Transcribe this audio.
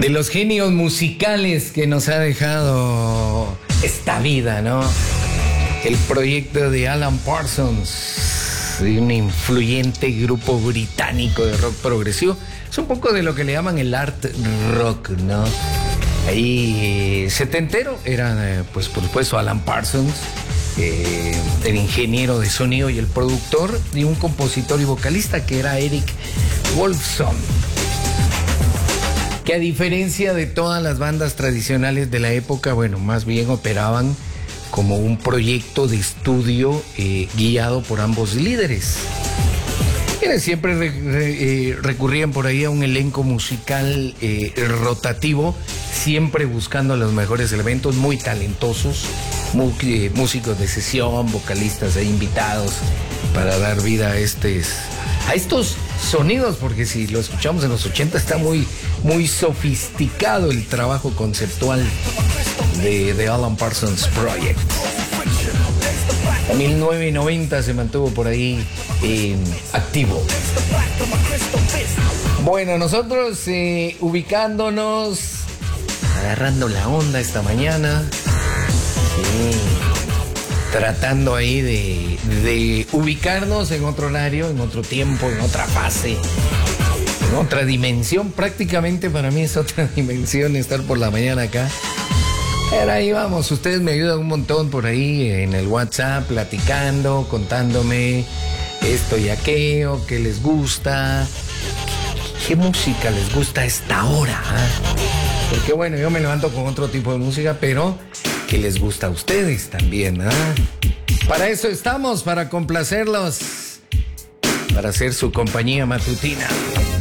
de los genios musicales que nos ha dejado esta vida, ¿no? El proyecto de Alan Parsons, de un influyente grupo británico de rock progresivo. Es un poco de lo que le llaman el art rock, ¿no? Ahí setentero era, pues por supuesto, Alan Parsons, el ingeniero de sonido y el productor, y un compositor y vocalista que era Eric Woolfson, que a diferencia de todas las bandas tradicionales de la época, bueno, más bien operaban como un proyecto de estudio guiado por ambos líderes. Siempre recurrían por ahí a un elenco musical rotativo, siempre buscando los mejores elementos, muy talentosos, músicos de sesión, vocalistas e invitados para dar vida a estos sonidos, porque si lo escuchamos en los 80 está muy, muy sofisticado el trabajo conceptual de Alan Parsons Project. En 1990 se mantuvo por ahí activo. Bueno, nosotros ubicándonos, agarrando la onda esta mañana, tratando ahí de ubicarnos en otro horario, en otro tiempo, en otra fase, en otra dimensión. Prácticamente para mí es otra dimensión estar por la mañana acá. Pero ahí vamos, ustedes me ayudan un montón por ahí en el WhatsApp, platicando, contándome esto y aquello, qué les gusta, qué música les gusta a esta hora, ¿eh? Porque bueno, yo me levanto con otro tipo de música, pero que les gusta a ustedes también, ¿eh? Para eso estamos, para complacerlos, para hacer su compañía matutina.